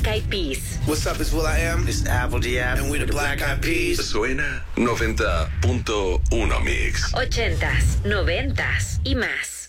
Eyed Peas. What's up, it's will.i.am. It's Apple Diab. And we're the Black Eyed Peas. Suena 90.1 Mix. 80s, 90s y más.